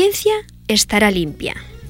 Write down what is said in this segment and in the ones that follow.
conciencia estará limpia.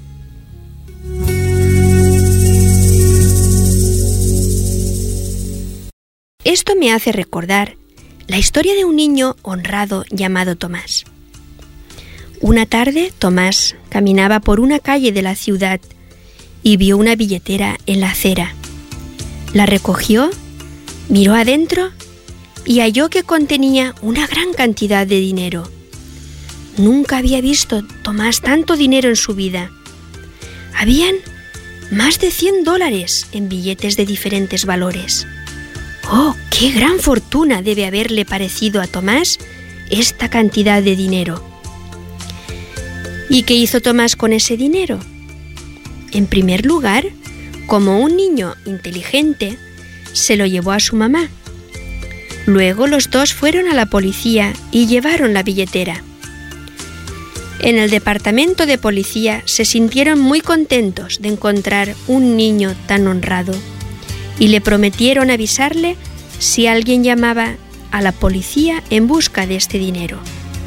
Esto me hace recordar la historia de un niño honrado llamado Tomás. Una tarde, Tomás caminaba por una calle de la ciudad y vio una billetera en la acera. La recogió, miró adentro y halló que contenía una gran cantidad de dinero. Nunca había visto Tomás tanto dinero en su vida. Habían más de $100 en billetes de diferentes valores. ¡Oh, qué gran fortuna debe haberle parecido a Tomás esta cantidad de dinero! ¿Y qué hizo Tomás con ese dinero? En primer lugar, como un niño inteligente, se lo llevó a su mamá. Luego los dos fueron a la policía y llevaron la billetera. En el departamento de policía se sintieron muy contentos de encontrar un niño tan honrado y le prometieron avisarle si alguien llamaba a la policía en busca de este dinero.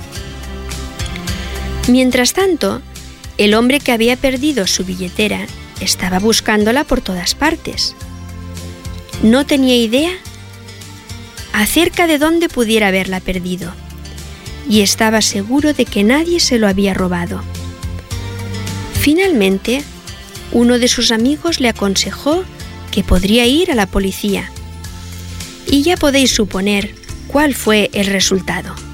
Mientras tanto, el hombre que había perdido su billetera estaba buscándola por todas partes. No tenía idea acerca de dónde pudiera haberla perdido y estaba seguro de que nadie se lo había robado. Finalmente, uno de sus amigos le aconsejó que podría ir a la policía. Y ya podéis suponer cuál fue el resultado.